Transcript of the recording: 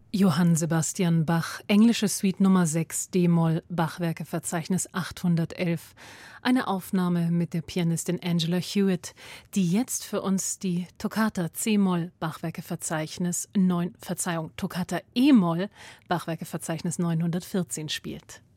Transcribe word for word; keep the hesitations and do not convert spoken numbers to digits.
Johann Sebastian Bach, englische Suite Nummer sechs, d-Moll, Bachwerkeverzeichnis achthundertelf. Eine Aufnahme mit der Pianistin Angela Hewitt, die jetzt für uns die Toccata c-Moll, Bachwerkeverzeichnis neun, Verzeihung, Toccata e-Moll, Bachwerkeverzeichnis neunhundertvierzehn spielt.